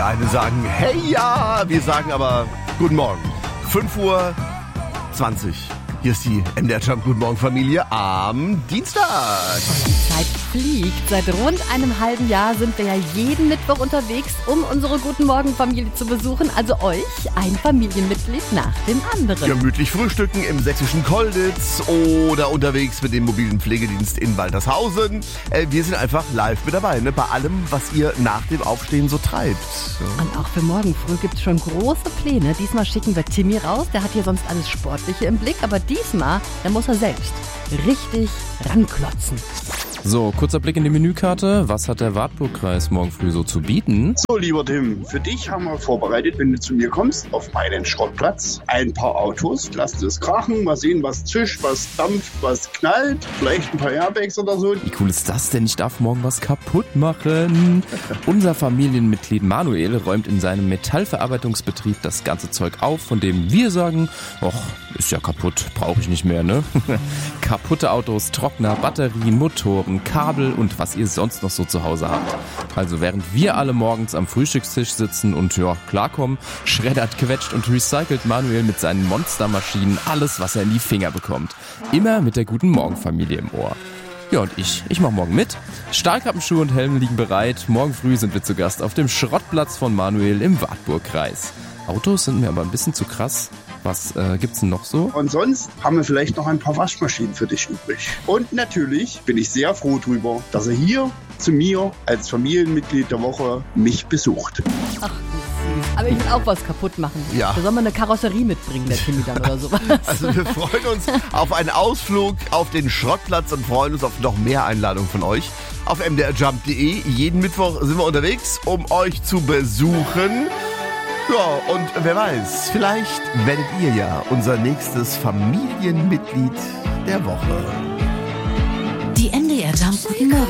Eine sagen, hey ja, wir sagen aber guten Morgen. 5:20 Uhr. Hier ist die MDR Jump Guten Morgen Familie am Dienstag. Die Zeit fliegt. Seit rund einem halben Jahr sind wir ja jeden Mittwoch unterwegs, um unsere Guten Morgen Familie zu besuchen. Also euch, ein Familienmitglied nach dem anderen. Gemütlich frühstücken im sächsischen Kolditz oder unterwegs mit dem mobilen Pflegedienst in Waltershausen. Wir sind einfach live mit dabei, ne? Bei allem, was ihr nach dem Aufstehen so treibt. Ja. Und auch für morgen früh gibt es schon große Pläne. Diesmal schicken wir Timmy raus. Der hat hier sonst alles Sportliche im Blick. Aber diesmal, da muss er selbst richtig ranklotzen. So, kurzer Blick in die Menükarte. Was hat der Wartburgkreis morgen früh so zu bieten? So, lieber Tim, für dich haben wir vorbereitet, wenn du zu mir kommst, auf meinen Schrottplatz, ein paar Autos. Lass es krachen, mal sehen, was zischt, was dampft, was knallt. Vielleicht ein paar Airbags oder so. Wie cool ist das denn? Ich darf morgen was kaputt machen. Unser Familienmitglied Manuel räumt in seinem Metallverarbeitungsbetrieb das ganze Zeug auf, von dem wir sagen, och, ist ja kaputt, brauche ich nicht mehr, ne? Kaputte Autos, Trockner, Batterien, Motoren, Kabel und was ihr sonst noch so zu Hause habt. Also während wir alle morgens am Frühstückstisch sitzen und ja, klarkommen, schreddert, quetscht und recycelt Manuel mit seinen Monstermaschinen alles, was er in die Finger bekommt. Immer mit der Guten Morgen-Familie im Ohr. Ja, und ich mache morgen mit. Stahlkappenschuhe und Helme liegen bereit. Morgen früh sind wir zu Gast auf dem Schrottplatz von Manuel im Wartburgkreis. Autos sind mir aber ein bisschen zu krass. Was gibt's denn noch so? Und sonst haben wir vielleicht noch ein paar Waschmaschinen für dich übrig. Und natürlich bin ich sehr froh drüber, dass er hier zu mir als Familienmitglied der Woche mich besucht. Ach, wie süß. Aber ich will auch was kaputt machen. Ja. Da soll man eine Karosserie mitbringen, der Timmy dann oder sowas. Also wir freuen uns auf einen Ausflug auf den Schrottplatz und freuen uns auf noch mehr Einladungen von euch. Auf mdrjump.de. Jeden Mittwoch sind wir unterwegs, um euch zu besuchen. Ja, und wer weiß, vielleicht werdet ihr ja unser nächstes Familienmitglied der Woche. Die MDR Jump Guten Morgen